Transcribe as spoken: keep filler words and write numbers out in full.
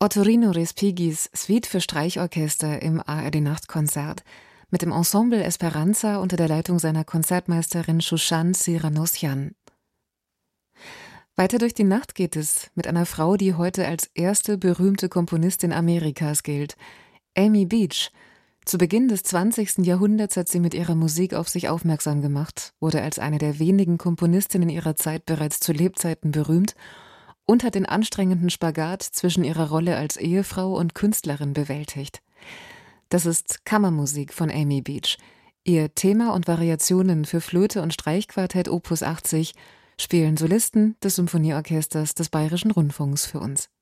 Ottorino Respigis Suite für Streichorchester im A R D-Nachtkonzert mit dem Ensemble Esperanza unter der Leitung seiner Konzertmeisterin Shushan Cyranosian. Weiter durch die Nacht geht es mit einer Frau, die heute als erste berühmte Komponistin Amerikas gilt, Amy Beach. Zu Beginn des zwanzigsten Jahrhunderts hat sie mit ihrer Musik auf sich aufmerksam gemacht, wurde als eine der wenigen Komponistinnen ihrer Zeit bereits zu Lebzeiten berühmt und hat den anstrengenden Spagat zwischen ihrer Rolle als Ehefrau und Künstlerin bewältigt. Das ist Kammermusik von Amy Beach. Ihr Thema und Variationen für Flöte und Streichquartett Opus achtzig spielen Solisten des Symphonieorchesters des Bayerischen Rundfunks für uns.